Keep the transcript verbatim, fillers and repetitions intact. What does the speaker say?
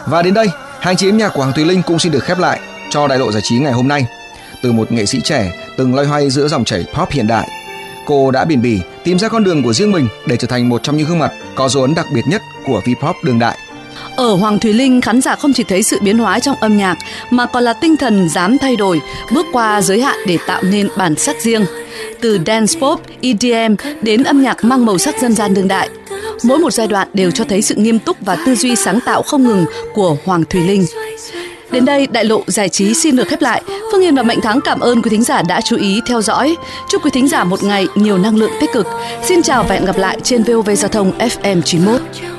Và đến đây, hành trình âm nhạc của Hoàng Thùy Linh cũng xin được khép lại cho Đại lộ giải trí ngày hôm nay. Từ một nghệ sĩ trẻ từng loay hoay giữa dòng chảy pop hiện đại, cô đã bền bỉ tìm ra con đường của riêng mình để trở thành một trong những gương mặt có dấu ấn đặc biệt nhất của V-pop đương đại. Ở Hoàng Thùy Linh, khán giả không chỉ thấy sự biến hóa trong âm nhạc mà còn là tinh thần dám thay đổi, bước qua giới hạn để tạo nên bản sắc riêng. Từ dance pop, E D M đến âm nhạc mang màu sắc dân gian đương đại, mỗi một giai đoạn đều cho thấy sự nghiêm túc và tư duy sáng tạo không ngừng của Hoàng Thùy Linh. Đến đây, Đại lộ giải trí xin được khép lại. Phương Hiền và Mạnh Thắng cảm ơn quý thính giả đã chú ý theo dõi. Chúc quý thính giả một ngày nhiều năng lượng tích cực. Xin chào và hẹn gặp lại trên vê o vê Giao thông F M chín mươi mốt.